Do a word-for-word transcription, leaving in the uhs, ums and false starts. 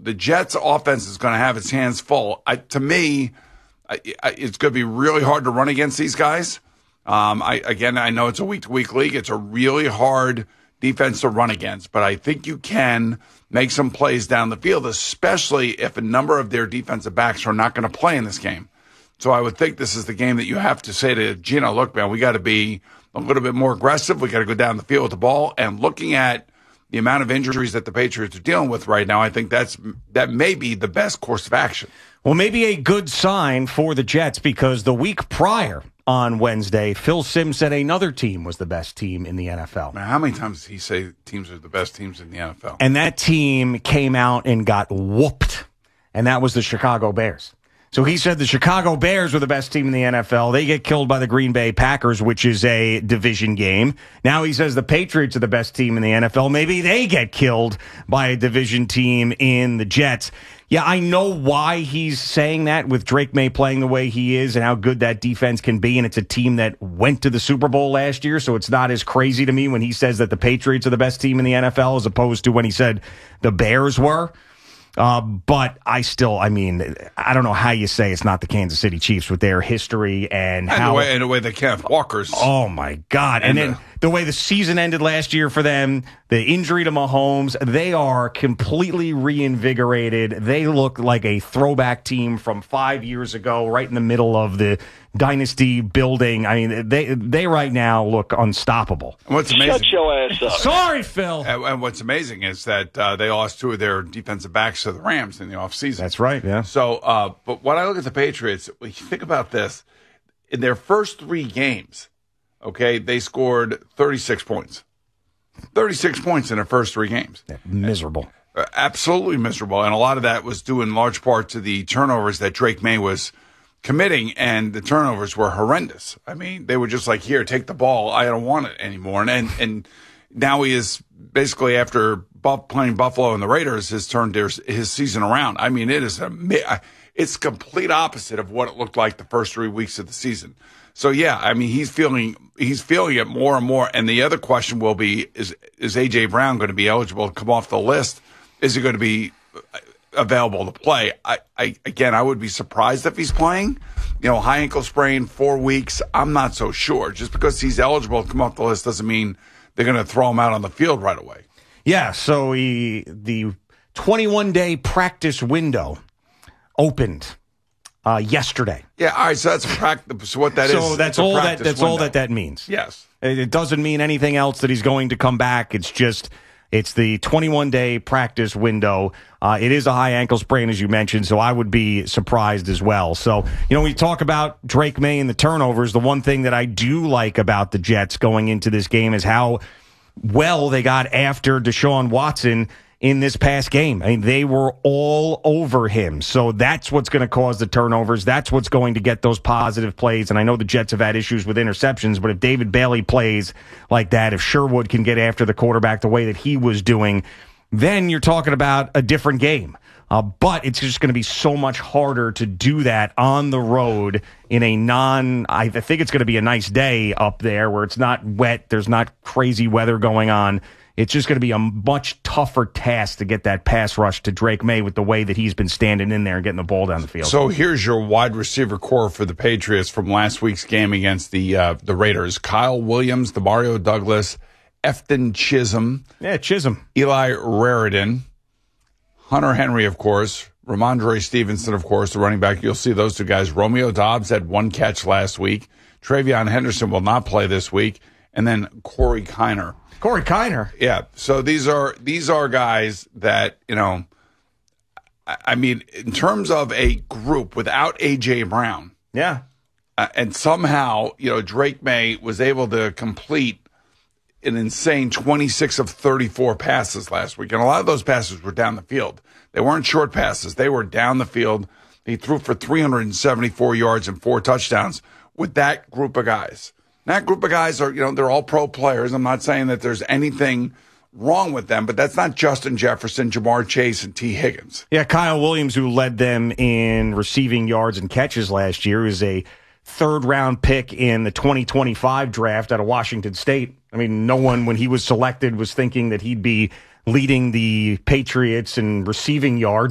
the Jets' offense is going to have its hands full. I, to me, I, I, it's going to be really hard to run against these guys. Um, I again, I know it's a week-to-week league. It's a really hard defense to run against, but I think you can make some plays down the field, especially if a number of their defensive backs are not going to play in this game. So I would think this is the game that you have to say to Gino, look, man, we got to be a little bit more aggressive. We got to go down the field with the ball. And looking at the amount of injuries that the Patriots are dealing with right now, I think that's that may be the best course of action. Well, maybe a good sign for the Jets, because the week prior on Wednesday, Phil Simms said another team was the best team in the N F L. Man, how many times did he say teams are the best teams in the N F L? And that team came out and got whooped, and that was the Chicago Bears. So he said the Chicago Bears were the best team in the N F L. They get killed by the Green Bay Packers, which is a division game. Now he says the Patriots are the best team in the N F L. Maybe they get killed by a division team in the Jets. Yeah, I know why he's saying that with Drake May playing the way he is and how good that defense can be, and it's a team that went to the Super Bowl last year, so it's not as crazy to me when he says that the Patriots are the best team in the N F L as opposed to when he said the Bears were. Uh, but I still, I mean, I don't know how you say it's not the Kansas City Chiefs with their history and, and how. The way, and the way they Kenneth Walker's. Oh, my God. And, and the, then the way the season ended last year for them, the injury to Mahomes, they are completely reinvigorated. They look like a throwback team from five years ago, right in the middle of the dynasty building. I mean, they they right now look unstoppable. And what's amazing? Shut your ass up. Sorry, Phil. And, and what's amazing is that uh, they lost two of their defensive backs to the Rams in the offseason. That's right, yeah. So, uh, but when I look at the Patriots, when you think about this, in their first three games, okay, they scored thirty-six points. thirty-six points in their first three games. Yeah, miserable. Uh, absolutely miserable. And a lot of that was due in large part to the turnovers that Drake May was committing, and the turnovers were horrendous. I mean, they were just like, here, take the ball. I don't want it anymore. And and, and now he is basically, after buff, playing Buffalo and the Raiders, has turned their, his season around. I mean, it is a it's complete opposite of what it looked like the first three weeks of the season. So yeah, I mean, he's feeling he's feeling it more and more. And the other question will be: is is A J Brown going to be eligible to come off the list? Is he going to be available to play? I, I again, I would be surprised if he's playing. You know, high ankle sprain, four weeks. I'm not so sure. Just because he's eligible to come off the list doesn't mean they're going to throw him out on the field right away. Yeah. So he, the twenty-one day practice window opened uh, yesterday. Yeah. All right. So that's practice. So what that so is. So that's all that. That's window. all that that means. Yes. It doesn't mean anything else that he's going to come back. It's just. It's the twenty-one day practice window. Uh, it is a high ankle sprain, as you mentioned, so I would be surprised as well. So, you know, we talk about Drake May and the turnovers. The one thing that I do like about the Jets going into this game is how well they got after Deshaun Watson in this past game. I mean, they were all over him. So that's what's going to cause the turnovers. That's what's going to get those positive plays. And I know the Jets have had issues with interceptions, but if David Bailey plays like that, if Sherwood can get after the quarterback the way that he was doing, then you're talking about a different game. Uh, but it's just going to be so much harder to do that on the road in a non, I think it's going to be a nice day up there where it's not wet, there's not crazy weather going on. It's just going to be a much tougher task to get that pass rush to Drake May with the way that he's been standing in there and getting the ball down the field. So here's your wide receiver core for the Patriots from last week's game against the uh, the Raiders. Kyle Williams, Demario Douglas, Efton Chisholm. Yeah, Chisholm. Eli Raridan. Hunter Henry, of course. Ramondre Stevenson, of course, the running back. You'll see those two guys. Romeo Doubs had one catch last week. Travion Henderson will not play this week. And then Corey Kiner. Corey Kiner. Yeah. So these are these are guys that, you know, I mean, in terms of a group without A J Brown. Yeah. Uh, and somehow, you know, Drake May was able to complete an insane twenty-six of thirty-four passes last week. And a lot of those passes were down the field. They weren't short passes. They were down the field. He threw for three hundred seventy-four yards and four touchdowns with that group of guys. That group of guys are, you know, they're all pro players. I'm not saying that there's anything wrong with them, but that's not Justin Jefferson, Jamar Chase, and T. Higgins. Yeah, Kyle Williams, who led them in receiving yards and catches last year, is a third-round pick in the twenty twenty-five draft out of Washington State. I mean, no one, when he was selected, was thinking that he'd be leading the Patriots in receiving yards